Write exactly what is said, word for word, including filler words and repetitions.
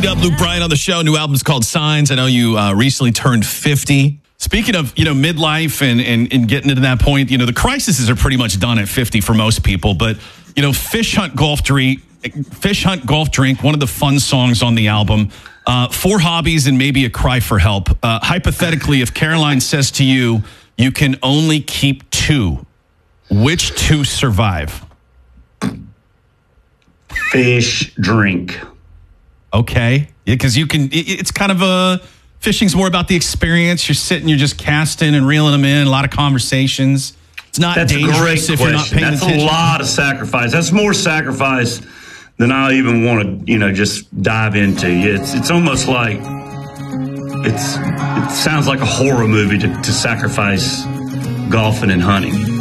Dub, Luke Bryan on the show. New album's called Signs. I know you uh, recently turned fifty. Speaking of, you know, midlife and, and, and getting to that point, you know, the crises are pretty much done at fifty for most people. But, you know, Fish Hunt Golf Drink, Fish Hunt Golf Drink, one of the fun songs on the album. Uh, four hobbies and maybe a cry for help. Uh, hypothetically, if Caroline says to you, you can only keep two, which two survive? Fish drink. Okay. Yeah, because you can, it, it's kind of a, fishing's more about the experience. You're sitting, you're just casting and reeling them in, a lot of conversations. It's not That's dangerous if you're not paying That's attention. That's a lot of sacrifice. That's more sacrifice than I even want to, you know, just dive into. It's it's almost like, it's it sounds like a horror movie to, to sacrifice golfing and hunting.